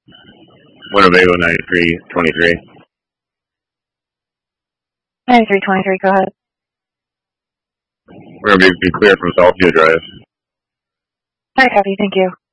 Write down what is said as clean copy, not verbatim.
Winnebago 9323. 9323, go ahead. We're going to be clear from Southview Drive. Alright, copy, thank you.